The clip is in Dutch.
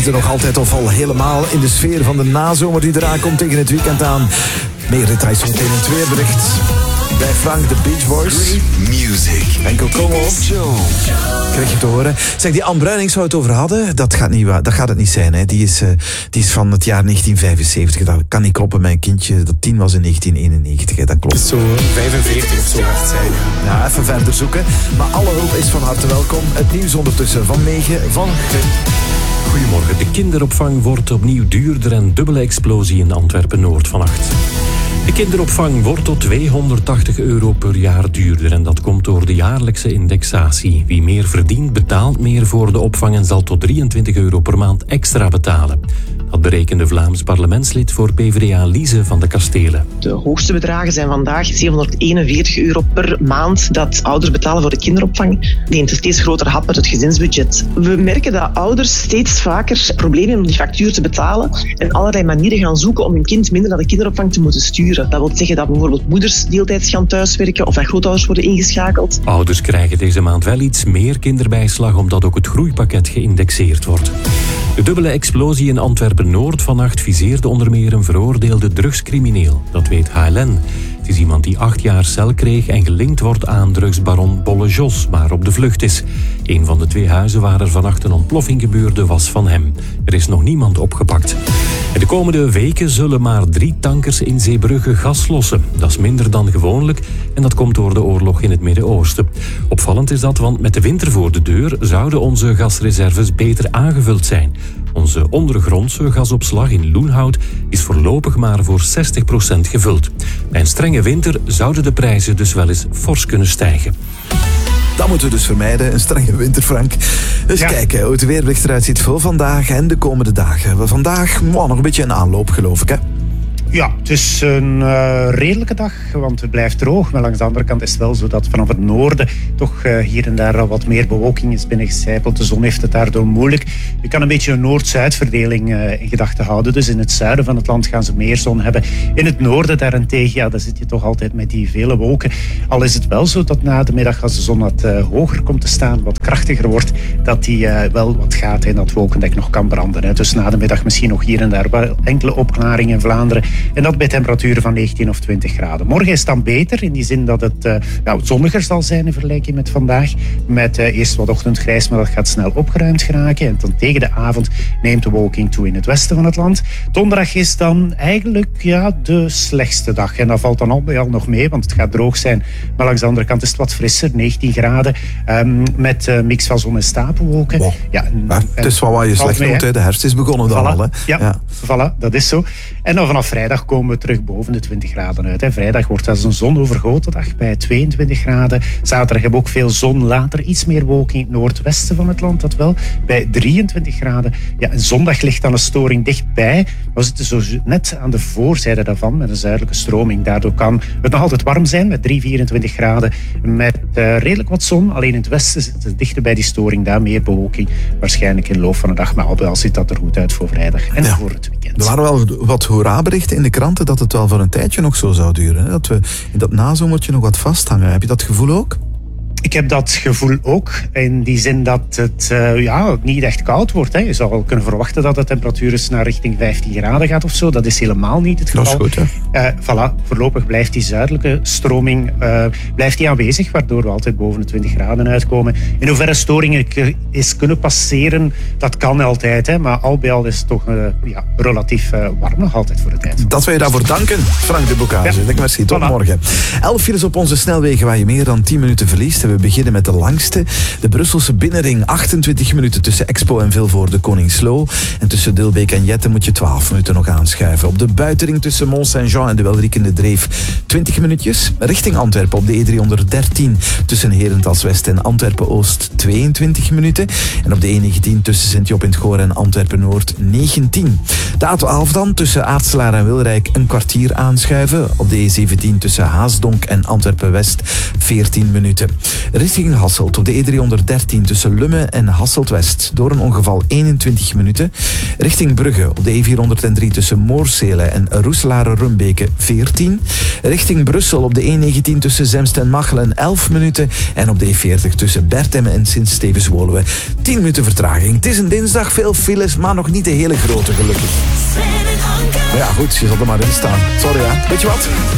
zitten nog altijd of al helemaal in de sfeer van de nazomer die eraan komt tegen het weekend aan. Meer details zometeen in het weerbericht. Bij Frank, de Beach Boys. Great music. Enkel kom op. Krijg je te horen. Zeg, die Anne Bruining zou het over hadden. Dat gaat het niet zijn. Hè. Die is van het jaar 1975. Dat kan niet kloppen. Mijn kindje dat 10 was in 1991. Hè. Dat klopt. Zo 45 of zo hard zijn. Ja, even verder zoeken. Maar alle hulp is van harte welkom. Het nieuws ondertussen van 9 van Grim. Goedemorgen. De kinderopvang wordt opnieuw duurder en dubbele explosie in Antwerpen-Noord vannacht. De kinderopvang wordt tot €280 per jaar duurder en dat komt door de jaarlijkse indexatie. Wie meer verdient, betaalt meer voor de opvang en zal tot €23 per maand extra betalen. Dat berekende Vlaams parlementslid voor PvdA Lize van de Kastelen. De hoogste bedragen zijn vandaag €741 per maand dat ouders betalen voor de kinderopvang. Neemt een steeds groter hap uit het gezinsbudget. We merken dat ouders steeds vaker problemen hebben om die factuur te betalen en allerlei manieren gaan zoeken om hun kind minder naar de kinderopvang te moeten sturen. Dat wil zeggen dat bijvoorbeeld moeders deeltijds gaan thuiswerken of dat grootouders worden ingeschakeld. Ouders krijgen deze maand wel iets meer kinderbijslag omdat ook het groeipakket geïndexeerd wordt. De dubbele explosie in Antwerpen-Noord vannacht viseerde onder meer een veroordeelde drugscrimineel. Dat weet HLN. Het is iemand die 8 jaar cel kreeg en gelinkt wordt aan drugsbaron Bolle Jos, maar op de vlucht is. Een van de 2 huizen waar er vannacht een ontploffing gebeurde was van hem. Er is nog niemand opgepakt. En de komende weken zullen maar 3 tankers in Zeebrugge gas lossen. Dat is minder dan gewoonlijk en dat komt door de oorlog in het Midden-Oosten. Opvallend is dat, want met de winter voor de deur zouden onze gasreserves beter aangevuld zijn. Onze ondergrondse gasopslag in Loenhout is voorlopig maar voor 60% gevuld. Bij een strenge winter zouden de prijzen dus wel eens fors kunnen stijgen. Dat moeten we dus vermijden, een strenge winter, Frank. Dus kijken hoe het weerbericht eruit ziet voor vandaag en de komende dagen. Vandaag nog een beetje een aanloop, geloof ik, hè? Ja, het is een redelijke dag, want het blijft droog. Maar langs de andere kant is het wel zo dat vanaf het noorden toch hier en daar wat meer bewolking is binnengecijpeld. De zon heeft het daardoor moeilijk. Je kan een beetje een Noord-Zuid-verdeling in gedachten houden. Dus in het zuiden van het land gaan ze meer zon hebben. In het noorden daarentegen, daar zit je toch altijd met die vele wolken. Al is het wel zo dat na de middag, als de zon wat hoger komt te staan, wat krachtiger wordt, dat die wel wat gaten in dat wolkendek nog kan branden. Hè. Dus na de middag misschien nog hier en daar wel enkele opklaringen in Vlaanderen. En dat bij temperaturen van 19 of 20 graden. Morgen is het dan beter, in die zin dat het zonniger zal zijn in vergelijking met vandaag. Met eerst wat ochtendgrijs, maar dat gaat snel opgeruimd geraken. En dan tegen de avond neemt de bewolking toe in het westen van het land. Donderdag is dan eigenlijk de slechtste dag. En dat valt dan al bij al nog mee, want het gaat droog zijn. Maar langs de andere kant is het wat frisser, 19 graden. Met mix van zon en stapelwolken. Wow. Het is wel wat je slecht noemt, de herfst is begonnen dan al. Hè? Ja, voilà, dat is zo. En dan vanaf vrijdag komen we terug boven de 20 graden uit. Hè. Vrijdag wordt als een zonovergoten dag bij 22 graden. Zaterdag hebben we ook veel zon. Later iets meer wolken in het noordwesten van het land, dat wel. Bij 23 graden. Ja, en zondag ligt dan een storing dichtbij. We zitten zo net aan de voorzijde daarvan met een zuidelijke stroming. Daardoor kan het nog altijd warm zijn met 24 graden. Met redelijk wat zon. Alleen in het westen zit het dichter bij die storing. Daar meer bewolking. Waarschijnlijk in de loop van de dag. Maar al bij al ziet dat er goed uit voor vrijdag en voor het weekend. Er waren wel wat hoera-berichten in de kranten dat het wel voor een tijdje nog zo zou duren. Hè? Dat we in dat nazomertje nog wat vasthangen. Heb je dat gevoel ook? Ik heb dat gevoel ook, in die zin dat het niet echt koud wordt. Hè. Je zou wel kunnen verwachten dat de temperatuur eens naar richting 15 graden gaat of zo. Dat is helemaal niet het geval. Dat is goed, hè? Voorlopig blijft die zuidelijke stroming blijft die aanwezig, waardoor we altijd boven de 20 graden uitkomen. In hoeverre storingen is kunnen passeren, dat kan altijd. Hè. Maar al bij al is het toch relatief warm nog altijd voor de tijd. Dat wil je daarvoor danken, Frank de Bocage. Ja. Merci, tot morgen. 11 files op onze snelwegen waar je meer dan 10 minuten verliest. We beginnen met de langste. De Brusselse binnenring, 28 minuten tussen Expo en Vilvoorde Koningslo. En tussen Dilbeek en Jetten moet je 12 minuten nog aanschuiven. Op de buitenring tussen Mont-Saint-Jean en de Welriekende Dreef 20 minuutjes. Richting Antwerpen op de E313 tussen Herentals-West en Antwerpen-Oost 22 minuten. En op de E19 tussen Sint-Job in het Goor en Antwerpen-Noord 19. De A12 dan tussen Aartselaar en Wilrijk een kwartier aanschuiven. Op de E17 tussen Haasdonk en Antwerpen-West 14 minuten. Richting Hasselt op de E313 tussen Lummen en Hasselt-West. Door een ongeval 21 minuten. Richting Brugge op de E403 tussen Moorsele en Roeselare-Rumbeke 14. Richting Brussel op de E19 tussen Zemst en Machelen 11 minuten. En op de E40 tussen Bertem en Sint-Stevens-Woluwe 10 minuten vertraging. Het is een dinsdag, veel files, maar nog niet de hele grote gelukkig. Maar ja, goed, je zal er maar in staan. Sorry hè. Weet je wat?